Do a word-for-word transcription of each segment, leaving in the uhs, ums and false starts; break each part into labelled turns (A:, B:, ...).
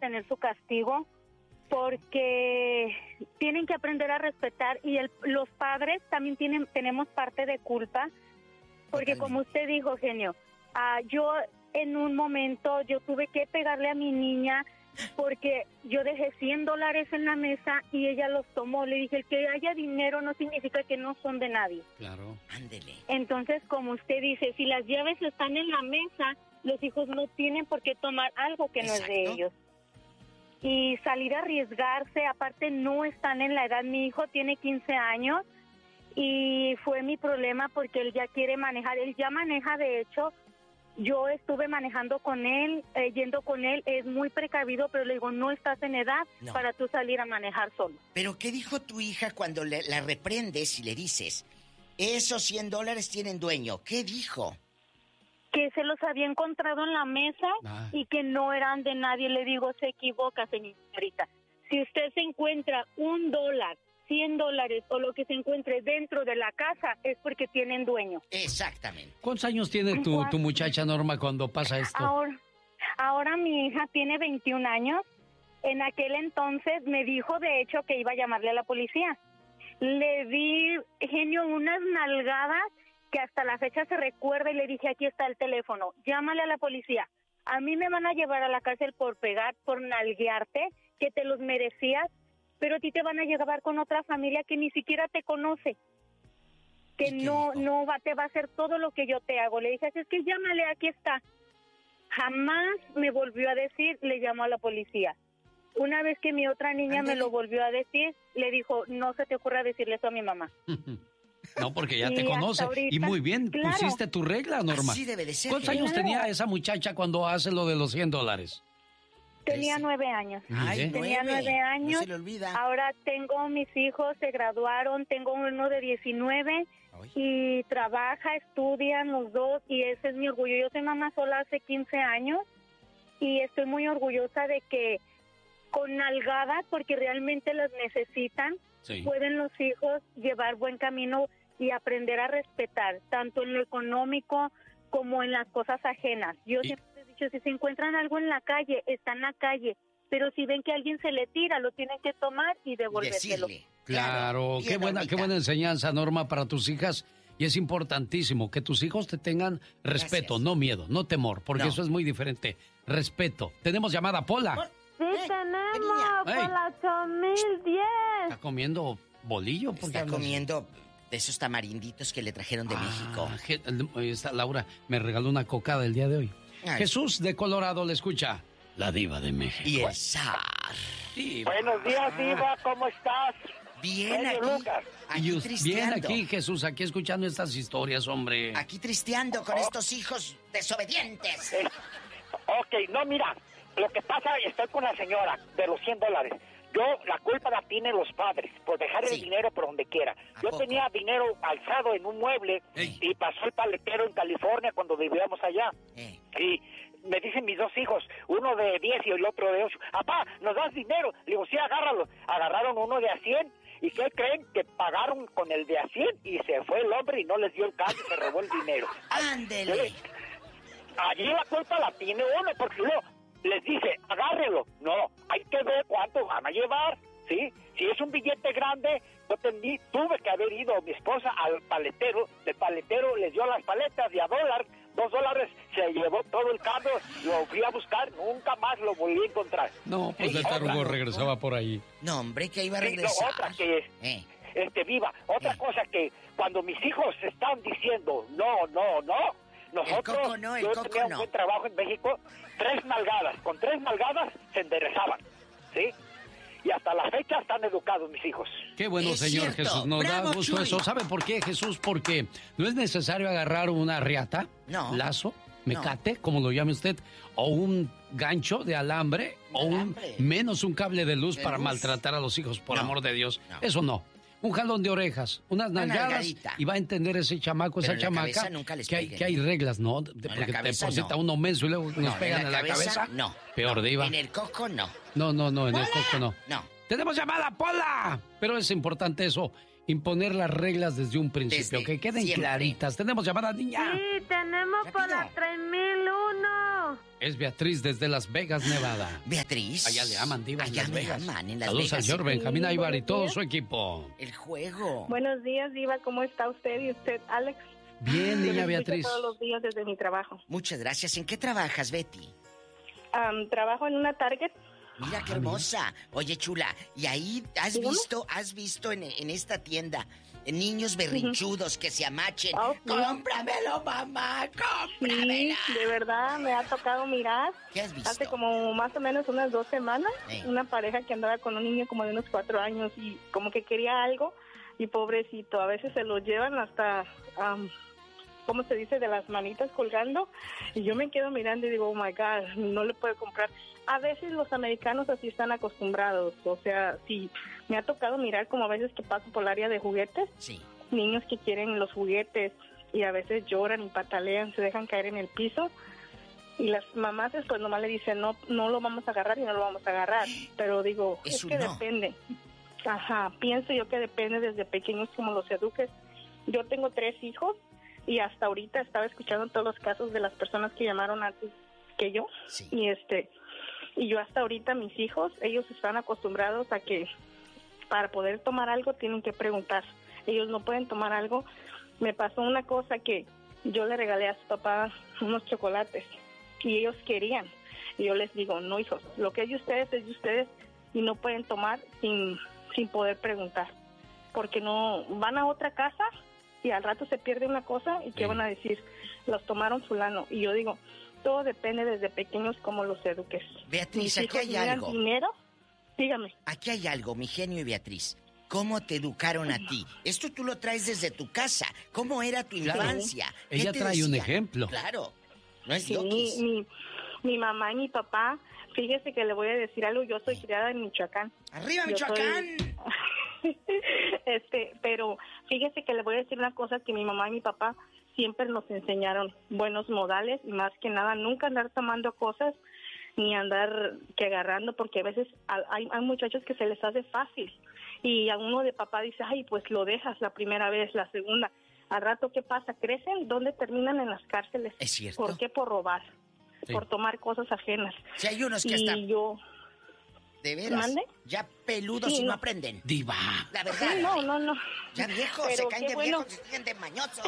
A: tener su castigo, porque tienen que aprender a respetar, y el, los padres también tienen tenemos parte de culpa, porque como usted dijo, genio, uh, yo en un momento yo tuve que pegarle a mi niña porque yo dejé cien dólares en la mesa y ella los tomó. Le dije, el que haya dinero no significa que no son de nadie.
B: Claro.
C: Ándele.
A: Entonces, como usted dice, si las llaves están en la mesa, los hijos no tienen por qué tomar algo que
C: Exacto.
A: no es de ellos. Y salir a arriesgarse, aparte no están en la edad. Mi hijo tiene quince años y fue mi problema porque él ya quiere manejar, él ya maneja, de hecho, yo estuve manejando con él, eh, yendo con él, es muy precavido, pero le digo, no estás en edad
C: no.
A: para tú salir a manejar solo.
C: ¿Pero qué dijo tu hija cuando le, la reprendes y le dices, esos cien dólares tienen dueño? ¿Qué dijo?
A: Que se los había encontrado en la mesa ah. y que no eran de nadie. Le digo, se equivoca, señorita. Si usted se encuentra un dólar, cien dólares o lo que se encuentre dentro de la casa, es porque tienen dueño.
C: Exactamente.
B: ¿Cuántos años tiene tu, tu muchacha Norma cuando pasa esto?
A: Ahora, ahora mi hija tiene veintiún años. En aquel entonces me dijo, de hecho, que iba a llamarle a la policía. Le di, genio, unas nalgadas que hasta la fecha se recuerda, y le dije, aquí está el teléfono, llámale a la policía. A mí me van a llevar a la cárcel por pegar, por nalguearte, que te los merecías, pero a ti te van a llevar con otra familia que ni siquiera te conoce, que no no va, te va a hacer todo lo que yo te hago. Le dije, es que llámale, aquí está. Jamás me volvió a decir, le llamó a la policía. Una vez que mi otra niña Andale. me lo volvió a decir, le dijo, no se te ocurra decirle eso a mi mamá.
B: No, porque ya te conoce. Ahorita, y muy bien, claro. pusiste tu regla, Norma.
C: Así debe de ser.
B: ¿Cuántos años claro. tenía esa muchacha cuando hace lo de los cien dólares?
A: Tenía nueve años.
C: Ay,
A: tenía
C: nueve.
A: nueve años.
C: No se le olvida.
A: Ahora tengo mis hijos, se graduaron, tengo uno de diecinueve Ay. y trabaja, estudian los dos, y ese es mi orgullo. Yo soy mamá sola hace quince años y estoy muy orgullosa de que con nalgadas, porque realmente las necesitan, sí. pueden los hijos llevar buen camino y aprender a respetar, tanto en lo económico como en las cosas ajenas. Yo y... siempre he dicho, si se encuentran algo en la calle, está en la calle, pero si ven que alguien se le tira, lo tienen que tomar y devolvérselo.
B: Decirle. Claro, qué buena, qué buena enseñanza, Norma, para tus hijas. Y es importantísimo que tus hijos te tengan respeto, Gracias. no miedo, no temor, porque no. eso es muy diferente. Respeto. Tenemos llamada, Pola.
D: Sí, hey, tenemos, Pola ocho mil diez.
B: ¿Está comiendo bolillo?
C: Está hablas? comiendo de esos tamarinditos que le trajeron de ah,
B: México. Esta Laura me regaló una cocada el día de hoy. Ay. Jesús de Colorado le escucha. La diva de México.
C: Y el zar.
E: Diva. Buenos días, diva, ¿cómo estás?
C: Bien, aquí,
E: Lucas.
C: aquí tristeando.
B: Bien aquí, Jesús, aquí escuchando estas historias, hombre.
C: Aquí tristeando con oh. estos hijos desobedientes.
E: Eh, ok, no, mira, lo que pasa, estoy con la señora de los cien dólares. Yo, la culpa la tienen los padres por dejar sí. el dinero por donde quiera. Yo poco? tenía dinero alzado en un mueble Ey. y pasó el paletero en California cuando vivíamos allá. Ey. Y me dicen mis dos hijos, uno de diez y el otro de ocho, papá, ¿nos das dinero? Le digo, sí, agárralo. Agarraron uno de a cien. ¿Y qué creen? Que pagaron con el de a cien y se fue el hombre y no les dio el cambio, se robó el dinero.
C: ¡Ándele!
E: Allí la culpa la tiene uno, porque luego les dice, agárrelo. No, hay que ver cuánto van a llevar, ¿sí? Si es un billete grande, yo tendí, tuve que haber ido mi esposa al paletero, el paletero les dio las paletas de a dólar, dos dólares, se llevó todo el cambio, lo fui a buscar, nunca más lo volví a encontrar.
B: No, pues sí, de tarugo regresaba por ahí.
C: No, hombre, que iba a
E: sí,
C: regresar.
E: No, otra que es, eh. este, viva, otra eh. cosa que cuando mis hijos están diciendo, no, no, no, nosotros,
C: el coco no, el
E: yo
C: coco
E: tenía
C: no.
E: un buen trabajo en México, tres nalgadas, con tres nalgadas se enderezaban, ¿sí? Y hasta la fecha están educados mis hijos.
B: Qué bueno, es señor cierto. Jesús. Nos Bravo, da gusto Chuy. eso. ¿Sabe por qué, Jesús? Porque no es necesario agarrar una riata,
C: no.
B: lazo, mecate, no. como lo llame usted, o un gancho de alambre, de o un alambre. menos un cable de luz de para luz. maltratar a los hijos, por no. amor de Dios. No. Eso no. Un jalón de orejas, unas nalgadas, y va a entender ese chamaco,
C: Pero
B: esa chamaca,
C: nunca les
B: que, hay, que hay reglas, ¿no? De,
C: no
B: porque te deposita
C: no.
B: uno menso y luego nos
C: no,
B: pegan
C: en
B: en
C: la,
B: la
C: cabeza,
B: cabeza.
C: No.
B: Peor,
C: no.
B: diva.
C: En el coco, no.
B: No, no, no, en
C: ¡Pola!
B: el coco no.
C: No.
B: ¡Tenemos llamada, Pola! Pero es importante eso, imponer las reglas desde un principio, desde que queden siempre. claritas. ¿Tenemos llamada, niña?
D: Sí, tenemos Pola tres mil uno.
B: Es Beatriz desde Las Vegas, Nevada.
C: Beatriz.
B: Allá le aman, Diva,
C: Allá
B: en Las
C: me
B: Vegas.
C: aman, en Las
B: Saludos
C: Vegas.
B: al señor Benjamín
D: Sí,
B: Aybar y
D: buenos
B: todo
D: días.
B: su equipo.
C: El juego.
D: Buenos días, Diva. ¿Cómo está usted y usted, Alex?
B: Bien,
D: Yo
B: niña
D: lo escucho
B: Beatriz.
D: todos los días desde mi trabajo.
C: Muchas gracias. ¿En qué trabajas, Betty?
D: Am, trabajo en una Target.
C: Mira qué
B: Ah,
C: hermosa. Oye, chula, ¿y ahí has
D: Dígame.
C: visto, has visto en, en esta tienda niños berrinchudos que se amachen?
D: Oh, sí.
C: ¡Cómpramelo, mamá!
D: Sí,
C: ¡Cómpramelo!
D: de verdad, me ha tocado mirar.
C: ¿Qué has visto?
D: Hace como más o menos unas dos semanas,
C: Sí.
D: una pareja que andaba con un niño como de unos cuatro años y como que quería algo y pobrecito, a veces se lo llevan hasta, am, ¿cómo se dice? De las manitas colgando y yo me quedo mirando y digo, oh my God, no le puedo comprar. A veces los americanos así están acostumbrados, o sea, sí, me ha tocado mirar como a veces que paso por el área de juguetes,
C: Sí.
D: niños que quieren los juguetes y a veces lloran y patalean, se dejan caer en el piso y las mamás pues nomás le dicen no no lo vamos a agarrar y no lo vamos a agarrar, pero digo,
C: Es
D: es,
C: un
D: que
C: no.
D: depende. Ajá, pienso yo que depende desde pequeños como los eduques. Yo tengo tres hijos y hasta ahorita estaba escuchando todos los casos de las personas que llamaron antes que yo
C: Sí.
D: y este y yo hasta ahorita mis hijos, ellos están acostumbrados a que para poder tomar algo tienen que preguntar. Ellos no pueden tomar algo. Me pasó una cosa que yo le regalé a su papá unos chocolates y ellos querían. Y yo les digo, no hijos, lo que es de ustedes es de ustedes y no pueden tomar sin, sin poder preguntar. Porque no van a otra casa y al rato se pierde una cosa y ¿qué
B: Sí.
D: van a decir? Los tomaron fulano. Y yo digo, todo depende desde pequeños cómo los eduques.
C: Beatriz,
D: Mis
C: aquí
D: hijos
C: hay
D: miran
C: algo.
D: dinero, dígame.
C: Aquí hay algo, mi genio y Beatriz. ¿Cómo te educaron a ti? Esto tú lo traes desde tu casa. ¿Cómo era tu
B: Claro.
C: infancia? ¿Qué
B: Ella
C: te
B: trae un
C: decían?
B: ejemplo.
C: Claro. No es
D: Sí,
C: loquis.
D: mi, mi mamá y mi papá, fíjese que le voy a decir algo, yo soy criada en Michoacán.
C: ¡Arriba,
D: Yo
C: Michoacán!
D: soy- este, pero fíjese que le voy a decir una cosa que mi mamá y mi papá siempre nos enseñaron, buenos modales y más que nada nunca andar tomando cosas ni andar que agarrando, porque a veces hay, hay muchachos que se les hace fácil y a uno de papá dice, ay, pues lo dejas la primera vez, la segunda. Al rato, ¿qué pasa? ¿Crecen? ¿Dónde terminan? En las cárceles.
C: Es cierto.
D: ¿Por qué? Por robar,
B: Sí.
D: por tomar cosas ajenas.
C: Si hay unos que
D: Y
C: están,
D: yo,
C: de veras,
D: ¿Mande?
C: ya peludos
D: Sí,
C: y no
D: no.
C: aprenden.
B: Diva.
C: La
D: sí,
C: verdad.
D: no, no, no.
C: Ya viejos,
D: Pero
C: se caen
D: qué
C: de
D: bueno.
C: viejos y siguen de mañosos.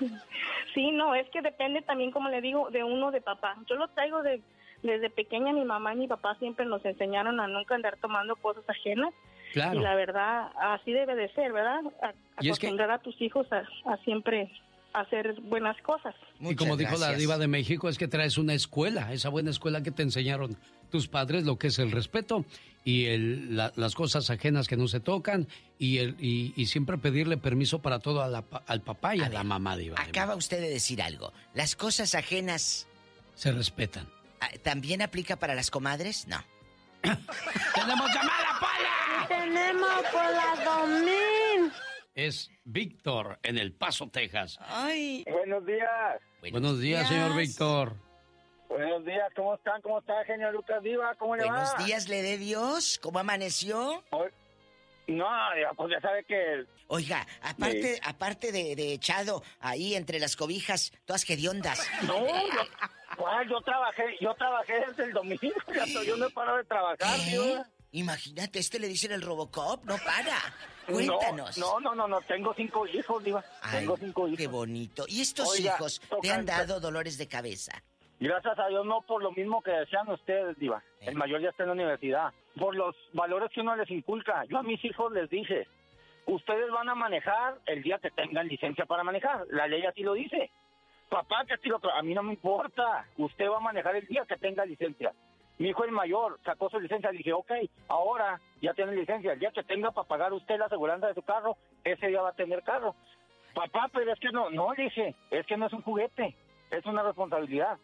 D: Sí, no, es que depende también, como le digo, de uno de papá. Yo lo traigo de desde pequeña, mi mamá y mi papá siempre nos enseñaron a nunca andar tomando cosas ajenas.
B: Claro.
D: Y la verdad, así debe de ser, ¿verdad? A,
B: Y es que-
D: acostumbrar a tus hijos a, a siempre hacer buenas cosas.
B: Y como
C: Muchas
B: dijo la
C: gracias.
B: diva de México, es que traes una escuela, esa buena escuela que te enseñaron tus padres, lo que es el respeto y el- la- las cosas ajenas que no se tocan y, el, y, y siempre pedirle permiso para todo a la pa- al papá y a,
C: A
B: la
C: ver,
B: mamá, diva. de
C: Acaba usted de decir algo. Las cosas ajenas,
B: México. Se respetan.
C: ah, ¿también aplica para las comadres? No.
B: ¡Tenemos llamada, Pola!
D: Tenemos por la dos mil.
B: Es Víctor en El Paso, Texas.
C: Ay.
F: Buenos días.
B: Buenos días, señor Víctor.
F: Buenos días, ¿cómo están? ¿Cómo está, genio Lucas Diva? ¿Cómo le
C: Buenos
F: va?
C: días, le dé Dios. ¿Cómo amaneció?
F: Hoy- No, ya, pues ya sabe que...
C: Oiga, aparte, aparte de, de echado ahí entre las cobijas, todas hediondas.
F: No, yo, ¿cuál? yo trabajé, yo trabajé desde el domingo, ya to- yo no he parado de trabajar,
C: ¿Eh?
F: Diva.
C: Imagínate, este le dicen el Robocop, no para. Cuéntanos.
F: No, no, no, no, tengo cinco hijos, Diva.
C: Ay,
F: tengo cinco hijos.
C: qué bonito. ¿Y estos
F: Oiga,
C: hijos te
F: toca-
C: han dado dolores de cabeza?
F: Gracias a Dios, no por lo mismo que decían ustedes, Diva.
C: ¿Eh?
F: El mayor ya está en la universidad. Por los valores que uno les inculca. Yo a mis hijos les dije, ustedes van a manejar el día que tengan licencia para manejar. La ley así lo dice. Papá, que así lo... A mí no me importa. Usted va a manejar el día que tenga licencia. Mi hijo el mayor sacó su licencia. Le dije, ok, ahora ya tiene licencia. El día que tenga para pagar usted la aseguranza de su carro, ese día va a tener carro. Papá, pero es que no, no, le dije, es que no es un juguete. Es una responsabilidad.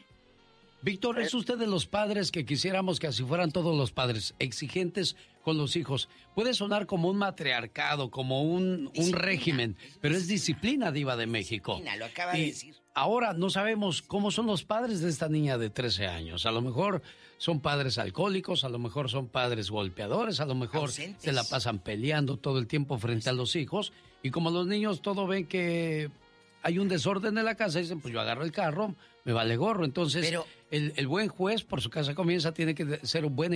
B: Víctor, ¿es usted de los padres que quisiéramos que así fueran todos los padres, exigentes con los hijos? Puede sonar como un matriarcado, como un, un
C: Disciplina.
B: régimen, pero es disciplina, diva de México.
C: Disciplina, lo acaba de
B: Y
C: decir.
B: ahora no sabemos cómo son los padres de esta niña de trece años. A lo mejor son padres alcohólicos, a lo mejor son padres golpeadores, a lo mejor
C: Ausentes.
B: se la pasan peleando todo el tiempo frente a los hijos. Y como los niños todo ven que hay un desorden en la casa, dicen, pues yo agarro el carro, me vale gorro. Entonces,
C: Pero,
B: el, el buen juez, por su casa comienza, tiene que ser un buen